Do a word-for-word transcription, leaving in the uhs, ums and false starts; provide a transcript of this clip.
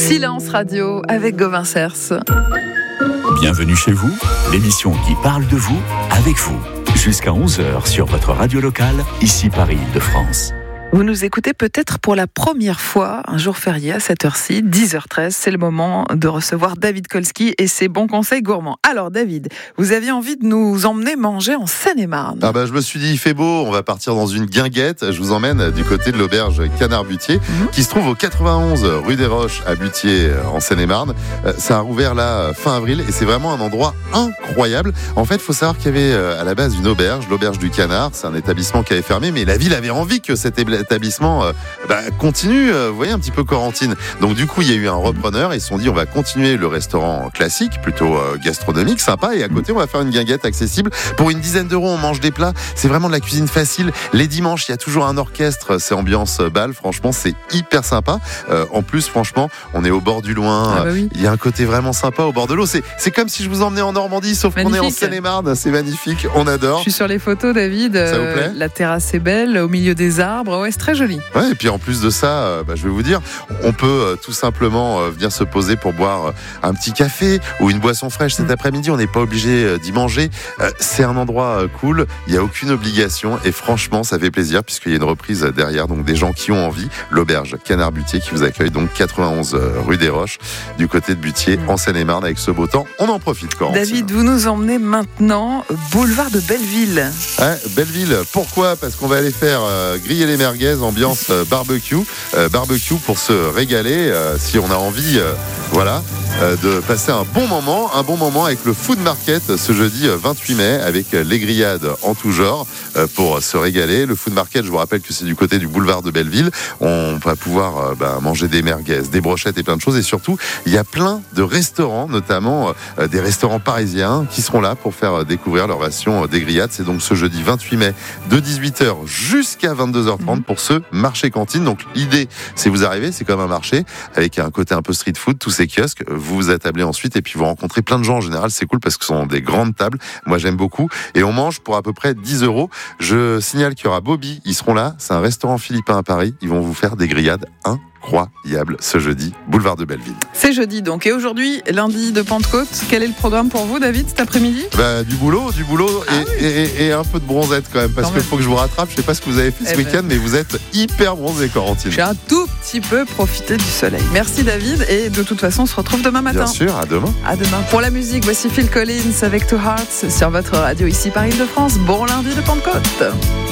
Silence Radio avec Gauvin Cers. Bienvenue chez vous, l'émission qui parle de vous, avec vous. Jusqu'à onze heures sur votre radio locale, ici Paris-Île-de-France. Vous nous écoutez peut-être pour la première fois, un jour férié à cette heure-ci, dix heures treize, c'est le moment de recevoir David Kolski et ses bons conseils gourmands. Alors David, vous aviez envie de nous emmener manger en Seine-et-Marne. Ah bah je me suis dit, il fait beau, on va partir dans une guinguette. Je vous emmène du côté de l'auberge Canard-Butier, mmh. qui se trouve au quatre-vingt-onze rue des Roches à Butier en Seine-et-Marne. Ça a rouvert là fin avril et c'est vraiment un endroit incroyable. En fait, il faut savoir qu'il y avait à la base une auberge, l'auberge du Canard. C'est un établissement qui avait fermé, mais la ville avait envie que cet établissement euh, bah, continue, euh, vous voyez, un petit peu Corentine. Donc du coup, il y a eu un repreneur et ils se sont dit, on va continuer le restaurant classique, plutôt euh, gastronomique, sympa, et à côté, on va faire une guinguette accessible. Pour une dizaine d'euros, on mange des plats. C'est vraiment de la cuisine facile. Les dimanches, il y a toujours un orchestre, c'est ambiance bal. Franchement, c'est hyper sympa. Euh, en plus, franchement, on est au bord du loin. Ah bah oui. Il y a un côté vraiment sympa au bord de l'eau. C'est, c'est comme si je vous emmenais en Normandie, sauf magnifique. Qu'on est en Seine-et-Marne. C'est magnifique. On adore. Je suis sur les photos, David. Ça vous plaît ? La terrasse est belle, au milieu des arbres. Ouais, c'est très joli. Ouais, et puis en plus de ça, euh, bah, je vais vous dire, on peut euh, tout simplement euh, venir se poser pour boire euh, un petit café ou une boisson fraîche cet mmh. après-midi. On n'est pas obligé euh, d'y manger. Euh, c'est un endroit euh, cool. Il n'y a aucune obligation et franchement, ça fait plaisir puisqu'il y a une reprise derrière. Donc des gens qui ont envie. L'auberge Canard-Butier qui vous accueille donc quatre-vingt-onze rue des Roches du côté de Butier mmh. en Seine-et-Marne avec ce beau temps. On en profite quand même. David, vous nous emmenez maintenant boulevard de Belleville. Ouais, Belleville. Pourquoi ? Parce qu'on va aller faire euh, griller les merguez, ambiance euh, barbecue, euh, barbecue pour se régaler euh, si on a envie, euh, voilà, euh, de passer un bon moment, un bon moment avec le Food Market ce jeudi vingt-huit mai avec les grillades en tout genre euh, pour se régaler. Le Food Market, je vous rappelle que c'est du côté du boulevard de Belleville. On va pouvoir euh, bah, manger des merguez, des brochettes et plein de choses. Et surtout, il y a plein de restaurants, notamment euh, des restaurants parisiens qui seront là pour faire euh, découvrir leur version euh, des grillades. C'est donc ce jeudi vingt-huit mai de dix-huit heures jusqu'à vingt-deux heures trente mmh. pour ce marché cantine. Donc l'idée, c'est vous arrivez, c'est comme un marché avec un côté un peu street food, tous ces kiosques, vous vous attablez ensuite et puis vous rencontrez plein de gens. En général, c'est cool parce que ce sont des grandes tables. Moi, j'aime beaucoup et on mange pour à peu près dix euros. Je signale qu'il y aura Bobby, ils seront là. C'est un restaurant philippin à Paris. Ils vont vous faire des grillades incroyables ce jeudi, boulevard de Belleville. C'est jeudi donc. Et aujourd'hui, lundi de Pentecôte, quel est le programme pour vous, David, cet après-midi ? Bah, du boulot, du boulot ah, et, oui. et, et, et un peu de bronzette quand même, parce qu'il faut que je vous rattrape. Je sais pas ce que vous avez fait ce eh week-end, ben... mais vous êtes hyper bronzé, Corentine. J'ai un tout petit peu profité du soleil. Merci, David. Et de toute façon, on se retrouve demain matin. Bien sûr, à demain. À demain. Pour la musique, voici Phil Collins avec Two Hearts sur votre radio ici Paris-Île-de-France. Bon lundi de Pentecôte.